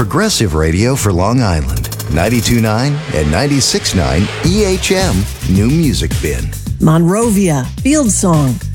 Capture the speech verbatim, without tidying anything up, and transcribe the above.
progressive radio for Long Island. ninety-two point nine and ninety-six point nine E H M New Music Bin. Monrovia, Field Song.